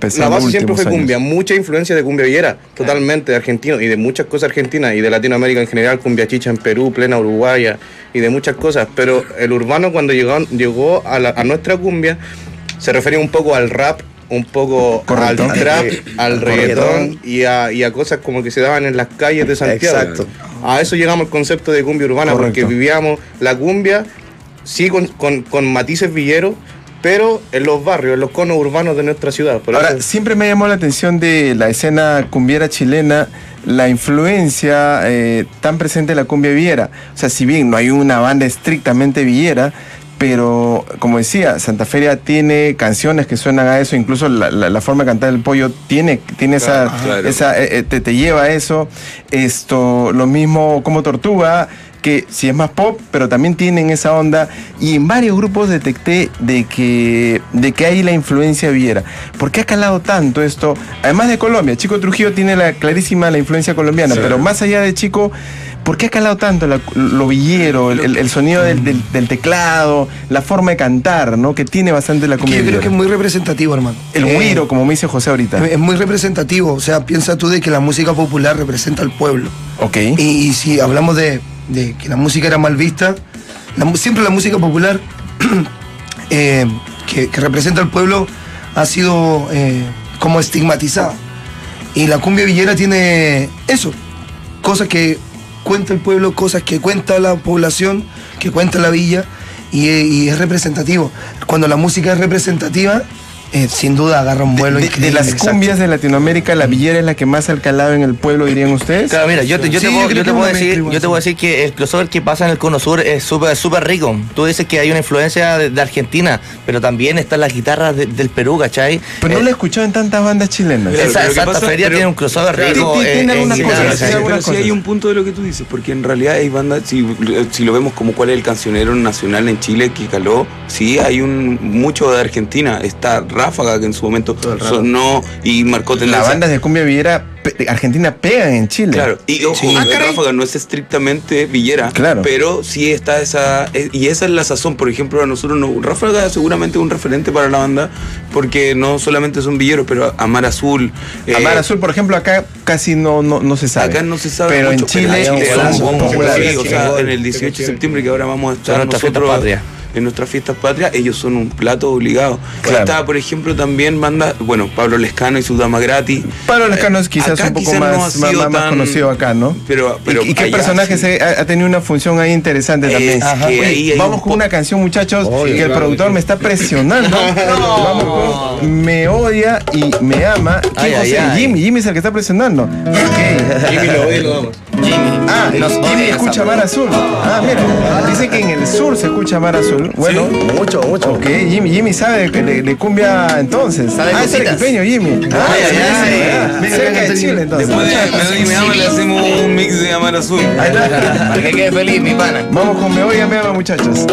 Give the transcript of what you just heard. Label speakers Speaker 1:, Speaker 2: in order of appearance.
Speaker 1: empezó.
Speaker 2: La base siempre fue cumbia, mucha influencia de cumbia villera, totalmente de argentino y de muchas cosas argentinas y de Latinoamérica en general, cumbia chicha en Perú, plena uruguaya y de muchas cosas. Pero el urbano cuando llegó a nuestra cumbia se refería un poco al rap, un poco
Speaker 1: correcto,
Speaker 2: al trap, al reggaetón y a cosas como que se daban en las calles de Santiago.
Speaker 3: Exacto.
Speaker 2: A eso llegamos al concepto de cumbia urbana,
Speaker 1: correcto,
Speaker 2: porque vivíamos la cumbia, sí con matices villeros, pero en los barrios, en los conos urbanos de nuestra ciudad. Por
Speaker 1: Ahora,
Speaker 2: eso...
Speaker 1: siempre me llamó la atención de la escena cumbiera chilena, la influencia tan presente de la cumbia villera. O sea, si bien no hay una banda estrictamente villera, pero como decía, Santa Feria tiene canciones que suenan a eso, incluso la forma de cantar el pollo tiene esa,
Speaker 4: claro.
Speaker 1: te lleva a eso. Lo mismo como Tortuga, que sí es más pop, pero también tienen esa onda, y en varios grupos detecté de que hay la influencia villera. ¿Por qué ha calado tanto esto? Además de Colombia, Chico Trujillo tiene clarísima la influencia colombiana, sí, pero más allá de Chico, ¿por qué ha calado tanto lo villero, el sonido del teclado, la forma de cantar, ¿no? Que tiene bastante la cumbia.
Speaker 3: Yo creo que es muy representativo, hermano.
Speaker 1: El güiro, como me dice José ahorita.
Speaker 3: Es muy representativo, o sea, piensa tú de que la música popular representa al pueblo.
Speaker 1: Ok.
Speaker 3: Y si hablamos de que la música era mal vista, siempre la música popular que representa al pueblo ha sido como estigmatizada. Y la cumbia villera tiene eso, cosas que cuenta el pueblo, cosas que cuenta la población, que cuenta la villa, y es representativo. Cuando la música es representativa, sin duda agarra un vuelo increíble.
Speaker 1: De las cumbias de Latinoamérica, la villera es la que más ha calado en el pueblo, dirían ustedes.
Speaker 5: Claro, mira, yo te puedo decir que el crossover que pasa en el Cono Sur es súper rico. Tú dices que hay una influencia de Argentina, pero también están las guitarras del Perú, ¿cachai?
Speaker 1: Pero no lo he escuchado en tantas bandas chilenas.
Speaker 5: Santa Feria tiene un crossover rico.
Speaker 1: Tiene algunas cosas.
Speaker 4: Pero sí hay un punto de lo que tú dices, porque en realidad hay bandas, si lo vemos como cuál es el cancionero nacional en Chile que caló, sí hay mucho de Argentina. Está Ráfaga, que en su momento sonó y marcó tendencia.
Speaker 1: Las bandas de cumbia villera argentina pegan en Chile.
Speaker 4: Claro, y ojo, Ráfaga no es estrictamente villera,
Speaker 1: claro,
Speaker 4: pero sí está y esa es la sazón. Por ejemplo, a nosotros Ráfaga seguramente es un referente para la banda, porque no solamente son villeros, pero Amar Azul.
Speaker 1: Amar Azul, por ejemplo, acá casi no se sabe.
Speaker 4: Acá no se sabe
Speaker 1: pero
Speaker 4: mucho,
Speaker 1: en Chile
Speaker 4: son populares. O sea, en el 18 de septiembre, que ahora vamos a estar nosotros en nuestras fiestas patrias, ellos son un plato obligado. Claro. Está, por ejemplo, también bandas, bueno, Pablo Lescano y su Dama Gratis.
Speaker 1: Pablo Lescano es quizás un poco más conocido acá, ¿no?
Speaker 4: Pero
Speaker 1: ¿Y qué personaje ha tenido una función ahí interesante también? Vamos con una canción, muchachos, que el productor me está presionando. Vamos con Me Odia y Me Ama. Jimmy es el que está presionando.
Speaker 2: Jimmy lo odia y lo damos.
Speaker 1: Jimmy escucha Mar Azul. Mira, dice que en el sur se escucha Mar Azul. Bueno,
Speaker 3: sí, mucho.
Speaker 1: Ok, Jimmy sabe de cumbia entonces.
Speaker 5: Es
Speaker 1: arequipeño, Jimmy. Cerca de Chile, entonces.
Speaker 4: Después de Me Odia y Me Ama le hacemos un mix de Amar Azul.
Speaker 5: Para que quede feliz, mi pana.
Speaker 1: Vamos con Me Odia y Me Ama, muchachos.